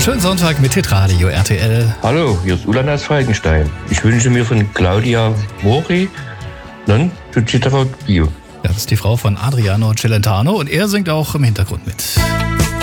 Schönen Sonntag mit Hitradio RTL. Hallo, hier ist Ulan aus Falkenstein. Ich wünsche mir von Claudia Mori Non Tucitaro Bio. Das ist die Frau von Adriano Celentano und er singt auch im Hintergrund mit.